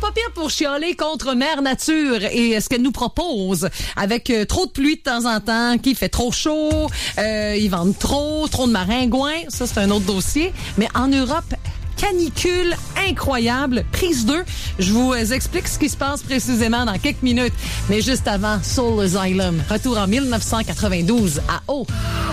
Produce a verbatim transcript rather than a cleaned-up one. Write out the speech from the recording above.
pas pire pour chialer contre Mère Nature et ce qu'elle nous propose avec euh, trop de pluie de temps en temps, qu'il fait trop chaud, euh, ils vendent trop, trop de maringouins. Ça, c'est un autre dossier. Mais en Europe, canicule incroyable. Prise deux. Je vous explique ce qui se passe précisément dans quelques minutes. Mais juste avant, Soul Asylum. Retour en dix-neuf cent quatre-vingt-douze à Oh!